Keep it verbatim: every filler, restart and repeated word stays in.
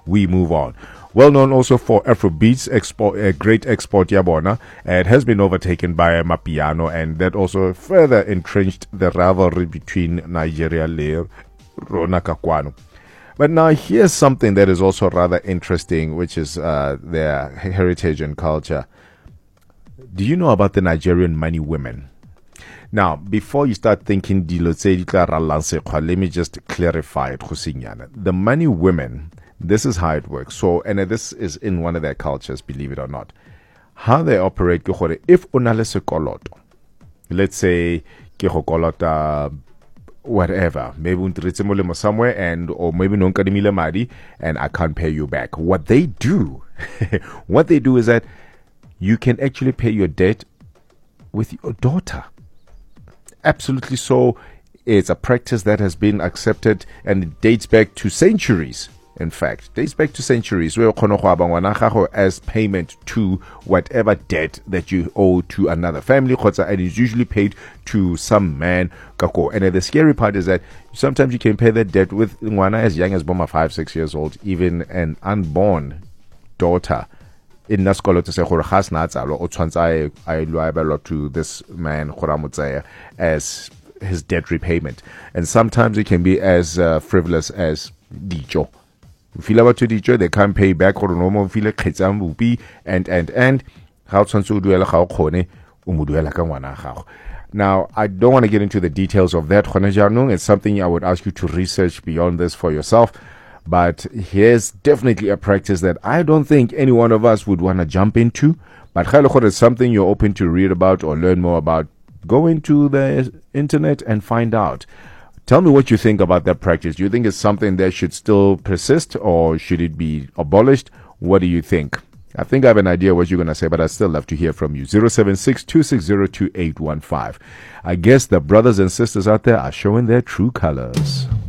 we move on. Well known also for Afrobeats, export, a great export yabona. It has been overtaken by Mapiano, and that also further entrenched the rivalry between Nigeria and Rona Kakwano. But now here's something that is also rather interesting, which is uh, their heritage and culture. Do you know about the Nigerian money women? Now, before you start thinking, let me just clarify it. The money women, this is how it works. So, and this is in one of their cultures, believe it or not. How they operate, if unale sekoloto, let's say, kolota whatever, maybe untritzemolemo somewhere, and or maybe nonkadimile madi, and I can't pay you back. What they do, what they do is that you can actually pay your debt with your daughter. Absolutely so. It's a practice that has been accepted, and it dates back to centuries. In fact, dates back to centuries where as payment to whatever debt that you owe to another family, and is usually paid to some man. And the scary part is that sometimes you can pay that debt with as young as five, six years old, even an unborn daughter. In Naskolo to say or to this man as his debt repayment. And sometimes it can be as uh, frivolous as dijo. Feel about to dijo, they can't pay back or normal feel and and and how now, I don't want to get into the details of that. It's something I would ask you to research beyond this for yourself. But here's definitely a practice that I don't think any one of us would want to jump into. But it's something you're open to read about or learn more about. Go into the internet and find out. Tell me what you think about that practice. Do you think it's something that should still persist, or should it be abolished? What do you think? I think I have an idea what you're going to say, but I'd still love to hear from you. zero seven six, two six zero, two eight one five. I guess the brothers and sisters out there are showing their true colors.